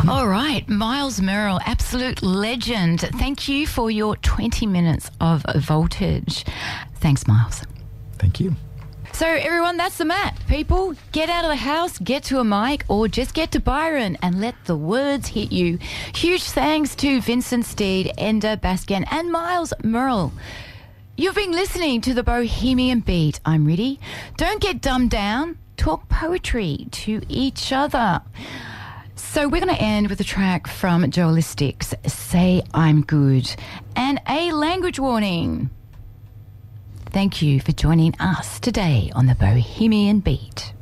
All right, Miles Merrill, absolute legend. Thank you for your 20 minutes of voltage. Thanks, Miles. Thank you. So, everyone, that's the map. People, get out of the house, get to a mic, or just get to Byron and let the words hit you. Huge thanks to Vincent Steed, Enda Baskin, and Miles Merrill. You've been listening to the Bohemian Beat. I'm Riddy. Don't get dumbed down. Talk poetry to each other. So we're going to end with a track from Joelistics, Say I'm Good, and a language warning. Thank you for joining us today on the Bohemian Beat.